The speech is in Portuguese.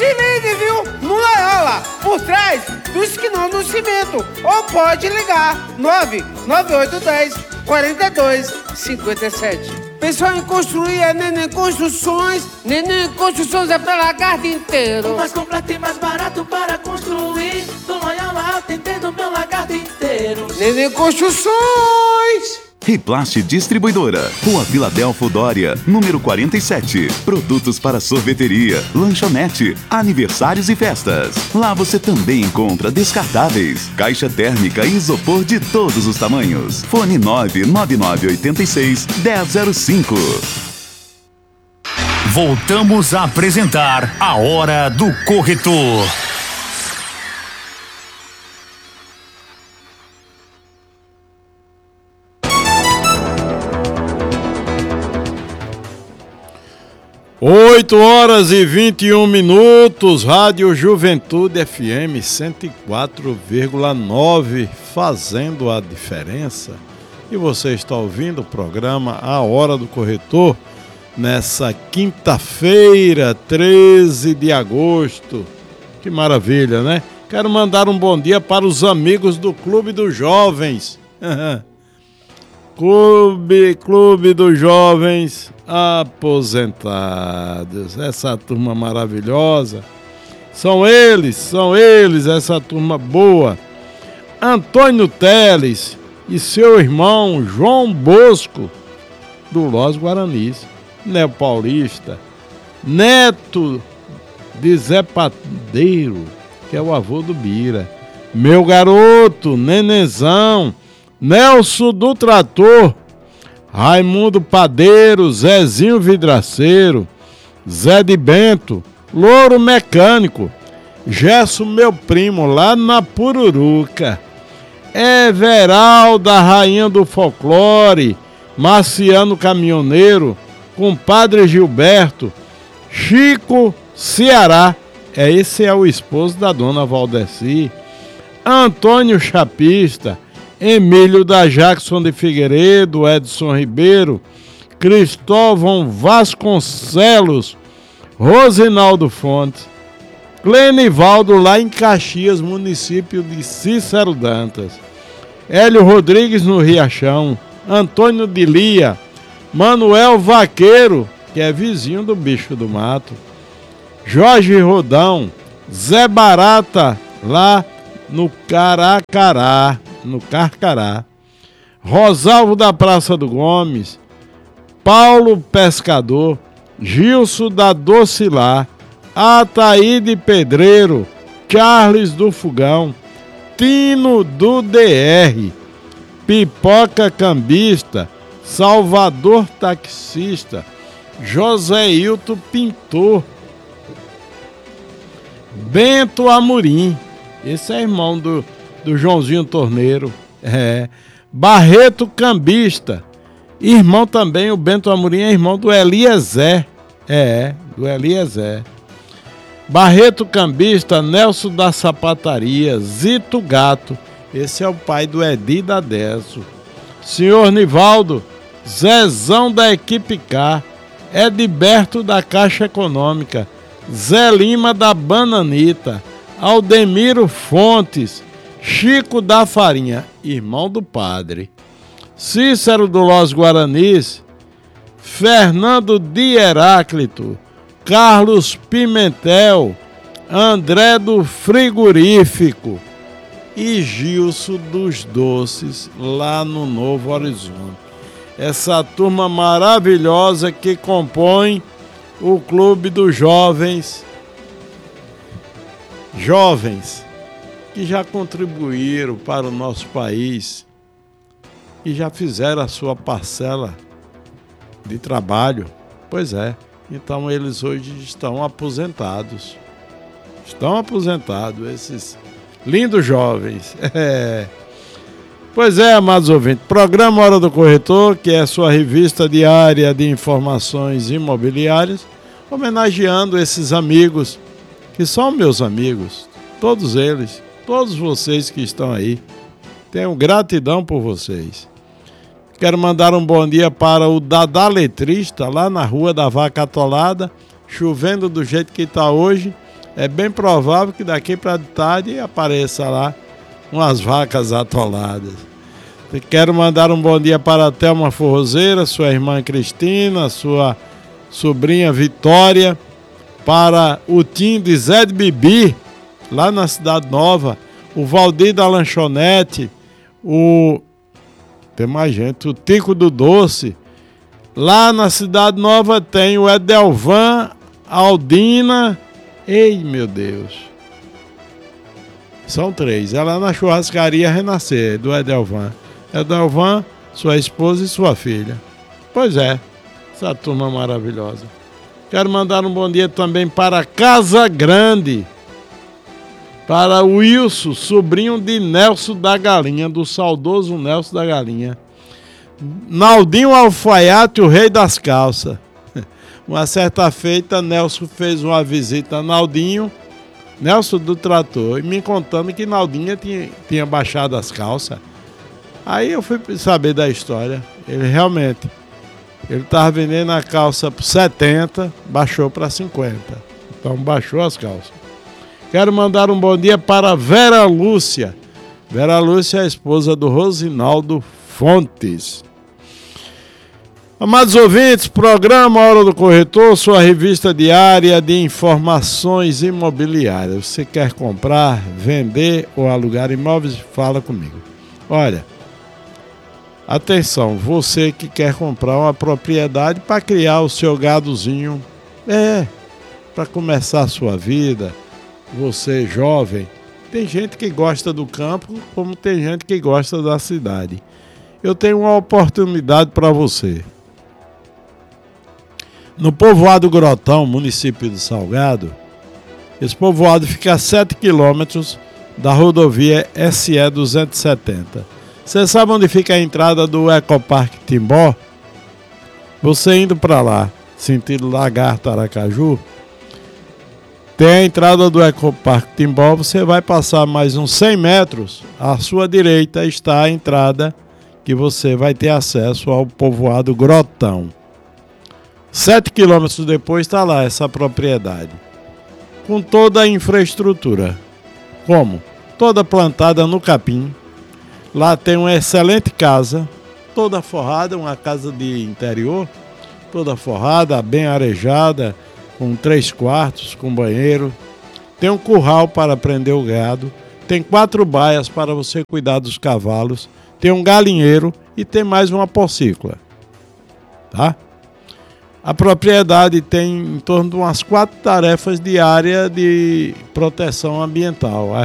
Se ligue, viu? No Loyola, por trás do esquinão do cimento. Ou pode ligar 99810-4257. Pensou em construir a Neném Construções? Neném Construções é pra lagarto inteiro. O mais completo e mais barato para construir. Do Loyola tem dentro meu lagarto inteiro. Neném Construções. Riplast Distribuidora, Rua Filadelfo Dória, número 47. Produtos para sorveteria, lanchonete, aniversários e festas. Lá você também encontra descartáveis, caixa térmica e isopor de todos os tamanhos. Fone 99986-1005. Voltamos a apresentar a Hora do Corretor. Oito horas e 21 minutos, Rádio Juventude FM 104,9, fazendo a diferença. E você está ouvindo o programa A Hora do Corretor, nessa quinta-feira, 13 de agosto. Que maravilha, né? Quero mandar um bom dia para os amigos do Clube dos Jovens. Clube dos Jovens Aposentados. Essa turma maravilhosa. São eles, essa turma boa. Antônio Teles e seu irmão João Bosco, do Los Guaranis, Neo Paulista. Neto de Zé Padeiro, que é o avô do Bira. Meu garoto, Nenezão, Nelson do Trator, Raimundo Padeiro, Zezinho Vidraceiro, Zé de Bento, Louro Mecânico, Gerson, meu primo, lá na Pururuca, Everalda, Rainha do Folclore, Marciano Caminhoneiro, Compadre Gilberto, Chico Ceará, esse é o esposo da dona Valdeci, Antônio Chapista, Emílio da Jackson de Figueiredo, Edson Ribeiro, Cristóvão Vasconcelos, Rosinaldo Fontes, Clenivaldo lá em Caxias, município de Cícero Dantas, Hélio Rodrigues no Riachão, Antônio de Lia, Manuel Vaqueiro, que é vizinho do Bicho do Mato, Jorge Rodão, Zé Barata lá no Carcará, Rosalvo da Praça do Gomes, Paulo Pescador, Gilson da Docilá, Ataíde Pedreiro, Charles do Fogão, Tino do DR, Pipoca Cambista, Salvador Taxista, José Hilton Pintor, Bento Amorim, esse é irmão do Joãozinho Torneiro, Barreto Cambista, irmão também, o Bento Amorim é irmão do Eliezer, do Eliezer. Barreto Cambista, Nelson da Sapataria, Zito Gato, esse é o pai do Edi da Deso. Senhor Nivaldo, Zezão da Equipe K, Edberto da Caixa Econômica, Zé Lima da Bananita, Aldemiro Fontes, Chico da Farinha, irmão do padre, Cícero do Los Guaranis, Fernando de Heráclito, Carlos Pimentel, André do Frigorífico e Gilson dos Doces, lá no Novo Horizonte. Essa turma maravilhosa que compõe o Clube dos Jovens que já contribuíram para o nosso país e já fizeram a sua parcela de trabalho. Pois é, então eles hoje estão aposentados. Esses lindos jovens. Pois é, amados ouvintes, programa Hora do Corretor, que é a sua revista diária de informações imobiliárias, homenageando esses amigos, que são meus amigos, todos eles, todos vocês que estão aí. Tenho gratidão por vocês. Quero mandar um bom dia para o Dadá Letrista, lá na Rua da Vaca Atolada, chovendo do jeito que está hoje, é bem provável que daqui para tarde apareça lá umas vacas atoladas. Quero mandar um bom dia para a Thelma Forrozeira, sua irmã Cristina, sua sobrinha Vitória, para o Tim de Zé de Bibi, lá na Cidade Nova, o Valdir da Lanchonete, tem mais gente, o Tico do Doce. Lá na Cidade Nova tem o Edelvan, Aldina, ei meu Deus, são 3, é lá na churrascaria Renascer, do Edelvan. Edelvan, sua esposa e sua filha. Pois é, essa turma maravilhosa. Quero mandar um bom dia também para Casa Grande, para o Wilson, sobrinho de Nelson da Galinha, do saudoso Nelson da Galinha. Naldinho Alfaiate, o rei das calças. Uma certa feita, Nelson fez uma visita a Naldinho, Nelson do Trator, e me contando que Naldinho tinha baixado as calças. Aí eu fui saber da história. Ele realmente, ele estava vendendo a calça por 70, baixou para 50. Então baixou as calças. Quero mandar um bom dia para Vera Lúcia. Vera Lúcia é a esposa do Rosinaldo Fontes. Amados ouvintes, programa Hora do Corretor, sua revista diária de informações imobiliárias. Você quer comprar, vender ou alugar imóveis? Fala comigo. Olha, atenção, você que quer comprar uma propriedade para criar o seu gadozinho, para começar a sua vida, você jovem, tem gente que gosta do campo, como tem gente que gosta da cidade. Eu tenho uma oportunidade para você. No povoado Grotão, município de Salgado, esse povoado fica a 7 quilômetros da rodovia SE 270. Você sabe onde fica a entrada do Ecoparque Timbó? Você indo para lá, sentido Lagarto, Aracaju, tem a entrada do Ecoparque Timbó, você vai passar mais uns 100 metros, à sua direita está a entrada que você vai ter acesso ao povoado Grotão. 7 quilômetros depois está lá essa propriedade, com toda a infraestrutura. Como? Toda plantada no capim. Lá tem uma excelente casa, toda forrada, uma casa de interior, toda forrada, bem arejada, com 3 quartos, com banheiro. Tem um curral para prender o gado, tem 4 baias para você cuidar dos cavalos, tem um galinheiro e tem mais uma porcícola. Tá? A propriedade tem em torno de umas 4 tarefas diárias de proteção ambiental.